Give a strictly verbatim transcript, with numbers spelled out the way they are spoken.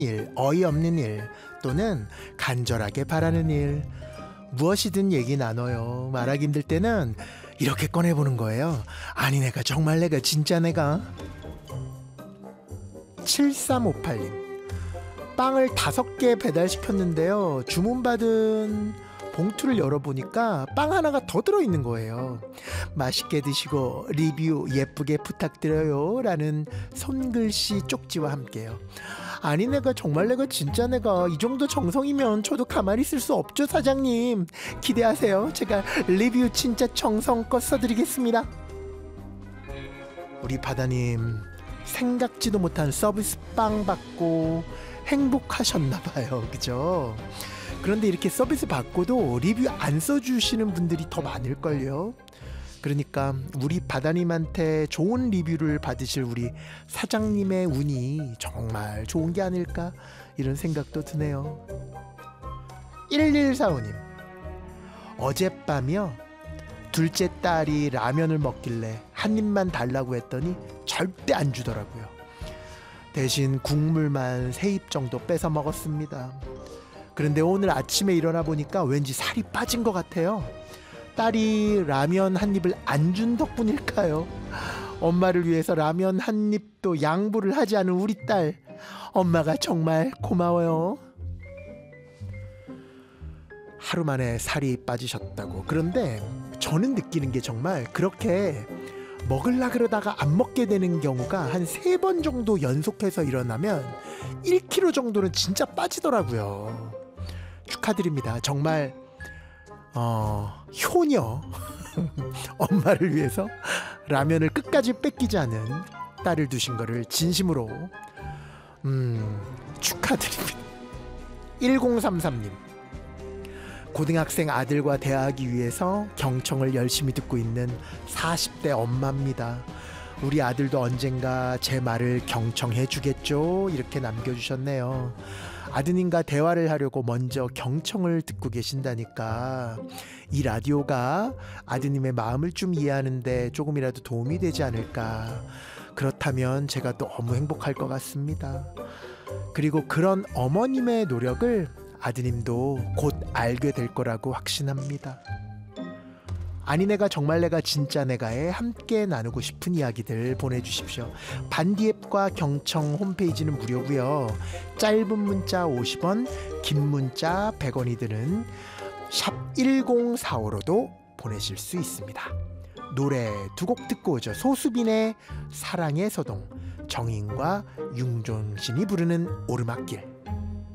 일, 어이없는 일, 또는 간절하게 바라는 일, 무엇이든 얘기 나눠요. 말하기 힘들 때는 이렇게 꺼내보는 거예요. 아니 내가 정말 내가 진짜 내가. 칠삼오팔 님, 빵을 다섯 개 배달시켰는데요, 주문받은 봉투를 열어보니까 빵 하나가 더 들어있는 거예요. 맛있게 드시고 리뷰 예쁘게 부탁드려요 라는 손글씨 쪽지와 함께요. 아니 내가 정말 내가 진짜 내가 이 정도 정성이면 저도 가만히 있을 수 없죠 사장님. 기대하세요. 제가 리뷰 진짜 정성껏 써드리겠습니다. 우리 바다님 생각지도 못한 서비스 빵 받고 행복하셨나봐요. 그죠? 그런데 이렇게 서비스 받고도 리뷰 안 써주시는 분들이 더 많을걸요. 그러니까 우리 바다님한테 좋은 리뷰를 받으실 우리 사장님의 운이 정말 좋은 게 아닐까, 이런 생각도 드네요. 일일사오 님, 어젯밤이요, 둘째 딸이 라면을 먹길래 한 입만 달라고 했더니 절대 안 주더라고요. 대신 국물만 세 입 정도 뺏어 먹었습니다. 그런데 오늘 아침에 일어나 보니까 왠지 살이 빠진 것 같아요. 딸이 라면 한 입을 안 준 덕분일까요? 엄마를 위해서 라면 한 입도 양보를 하지 않은 우리 딸, 엄마가 정말 고마워요. 하루 만에 살이 빠지셨다고. 그런데 저는 느끼는 게 정말 그렇게 먹으려 그러다가 안 먹게 되는 경우가 한 세 번 정도 연속해서 일어나면 일 킬로그램 정도는 진짜 빠지더라고요. 축하드립니다. 정말 어, 효녀 엄마를 위해서 라면을 끝까지 뺏기지 않은 딸을 두신 거를 진심으로 음, 축하드립니다. 일공삼삼 님, 고등학생 아들과 대화하기 위해서 경청을 열심히 듣고 있는 사십 대 엄마입니다. 우리 아들도 언젠가 제 말을 경청해 주겠죠? 이렇게 남겨주셨네요. 아드님과 대화를 하려고 먼저 경청을 듣고 계신다니까 이 라디오가 아드님의 마음을 좀 이해하는데 조금이라도 도움이 되지 않을까. 그렇다면 제가 너무 행복할 것 같습니다. 그리고 그런 어머님의 노력을 아드님도 곧 알게 될 거라고 확신합니다. 아니 내가 정말 내가 진짜 내가에 함께 나누고 싶은 이야기들 보내주십시오. 반디앱과 경청 홈페이지는 무료고요. 짧은 문자 오십 원, 긴 문자 백 원이 드는 샵 일공사오로도 보내실 수 있습니다. 노래 두 곡 듣고 오죠. 소수빈의 사랑의 서동, 정인과 윤종신이 부르는 오르막길.